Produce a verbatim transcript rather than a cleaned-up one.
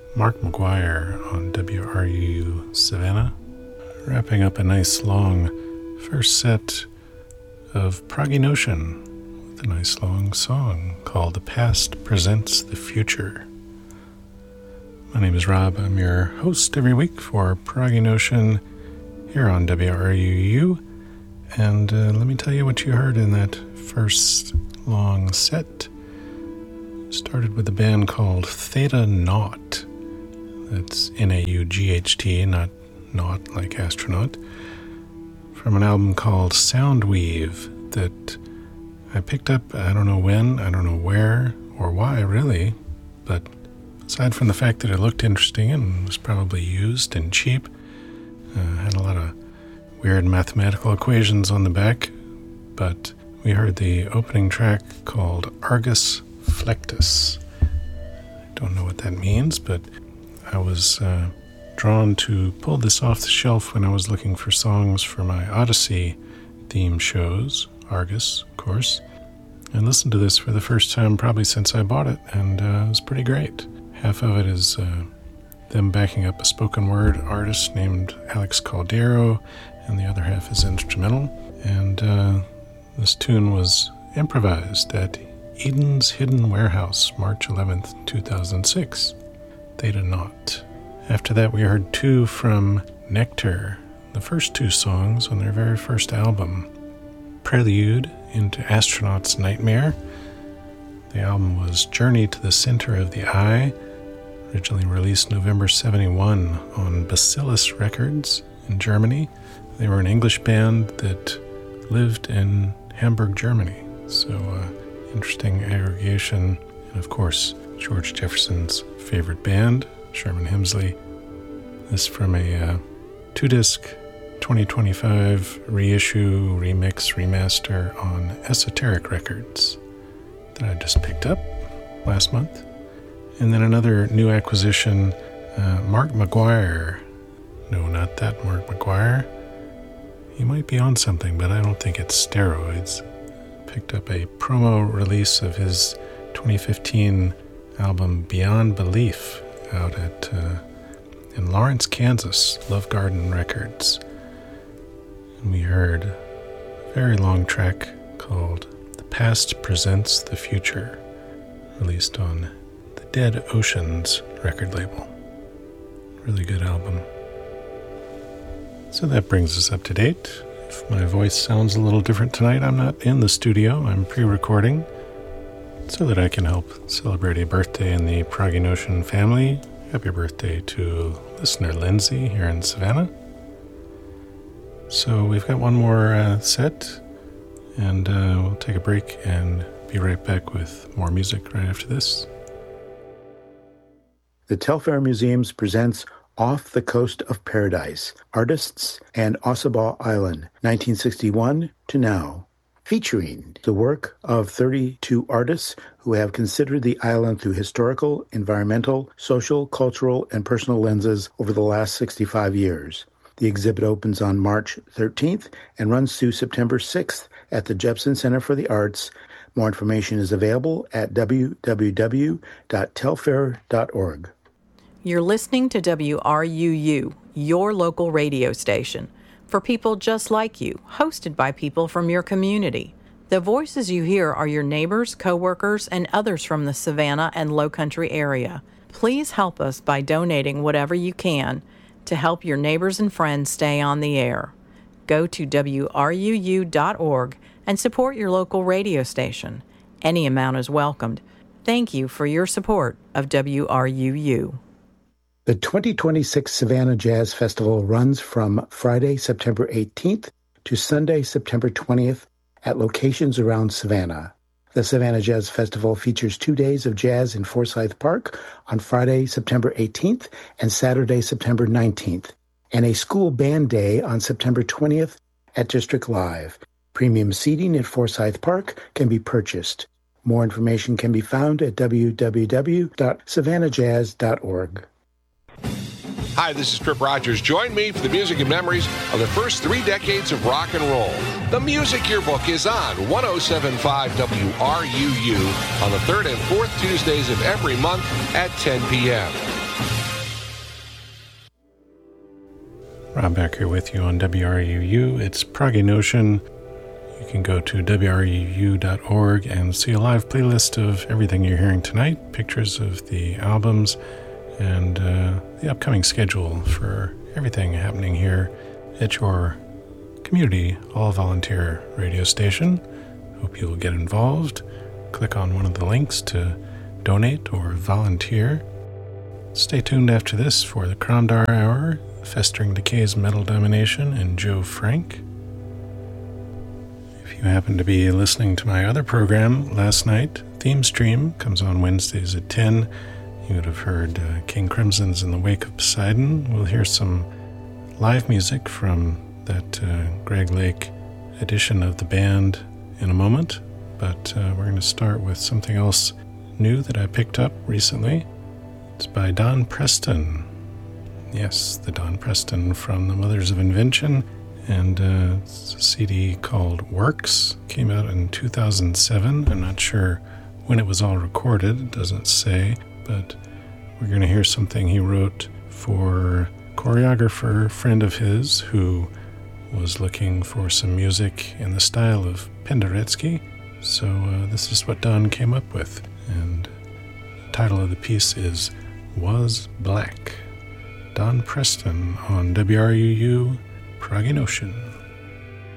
Mark McGuire on W R U U Savannah, wrapping up a nice long first set of Proggy Notion with a nice long song called The Past Presents the Future. My name is Rob. I'm your host every week for Proggy Notion here on W R U U, and uh, let me tell you what you heard in that first long set. Started with a band called Theta Naught. That's N A U G H T, not not like astronaut. From an album called Soundweave that I picked up, I don't know when, I don't know where, or why really, but aside from the fact that it looked interesting and was probably used and cheap, uh, had a lot of weird mathematical equations on the back, but we heard the opening track called Argus Flectus. I don't know what that means, but I was uh, drawn to pull this off the shelf when I was looking for songs for my Odyssey theme shows, Argus, of course, and listened to this for the first time probably since I bought it, and uh, it was pretty great. Half of it is uh, them backing up a spoken word artist named Alex Caldero, and the other half is instrumental, and uh, this tune was improvised at Eden's Hidden Warehouse, March eleventh, two thousand six. Theta Naught. After that, we heard two from Nectar, the first two songs on their very first album, Prelude into Astronaut's Nightmare. The album was Journey to the Center of the Eye, originally released November seventy-one on Bacillus Records in Germany. They were an English band that lived in Hamburg, Germany. So, uh, interesting aggregation. And of course, George Jefferson's favorite band, Sherman Hemsley. This from a uh, two-disc twenty twenty-five reissue, remix, remaster on Esoteric Records that I just picked up last month. And then another new acquisition, uh, Mark McGuire. No, not that Mark McGuire. He might be on something, but I don't think it's steroids. Picked up a promo release of his twenty fifteen album Beyond Belief out at uh, in Lawrence, Kansas, Love Garden Records. And we heard a very long track called The Past Presents the Future, released on the Dead Oceans record label. Really good album. So that brings us up to date. If my voice sounds a little different tonight, I'm not in the studio. I'm pre-recording so that I can help celebrate a birthday in the Proggy Notion family. Happy birthday to listener Lindsay here in Savannah. So we've got one more uh, set, and uh, we'll take a break and be right back with more music right after this. The Telfair Museums presents Off the Coast of Paradise, Artists and Ossabaw Island, nineteen sixty-one to now, featuring the work of thirty-two artists who have considered the island through historical, environmental, social, cultural, and personal lenses over the last sixty-five years. The exhibit opens on March thirteenth and runs through September sixth at the Jepson Center for the Arts. More information is available at w w w dot telfair dot org. You're listening to W R U U, your local radio station, for people just like you, hosted by people from your community. The voices you hear are your neighbors, coworkers, and others from the Savannah and Low Country area. Please help us by donating whatever you can to help your neighbors and friends stay on the air. Go to w r u u dot org and support your local radio station. Any amount is welcomed. Thank you for your support of W R U U. The twenty twenty-six Savannah Jazz Festival runs from Friday, September eighteenth to Sunday, September twentieth at locations around Savannah. The Savannah Jazz Festival features two days of jazz in Forsyth Park on Friday, September eighteenth and Saturday, September nineteenth, and a school band day on September twentieth at District Live. Premium seating at Forsyth Park can be purchased. More information can be found at w w w dot savannah jazz dot org. Hi, this is Trip Rogers. Join me for the music and memories of the first three decades of rock and roll. The Music Yearbook is on one oh seven point five W R U U on the third and fourth Tuesdays of every month at ten p.m. Rob back here with you on W R U U. It's Proggy Notion. You can go to W R U U dot org and see a live playlist of everything you're hearing tonight, pictures of the albums, and uh, the upcoming schedule for everything happening here at your community all-volunteer radio station. Hope you'll get involved. Click on one of the links to donate or volunteer. Stay tuned after this for the Krondar Hour, Festering Decay's Metal Domination, and Joe Frank. If you happen to be listening to my other program last night, Theme Stream comes on Wednesdays at ten. You would have heard uh, King Crimson's In the Wake of Poseidon. We'll hear some live music from that uh, Greg Lake edition of the band in a moment, but uh, we're going to start with something else new that I picked up recently. It's by Don Preston. Yes, the Don Preston from the Mothers of Invention, and uh, it's a C D called Works. Came out in two thousand seven. I'm not sure when it was all recorded, it doesn't say, but we're going to hear something he wrote for a choreographer friend of his who was looking for some music in the style of Penderecki. So uh, this is what Don came up with, and the title of the piece is Was Black. Don Preston on W R U U, Proggy Notion.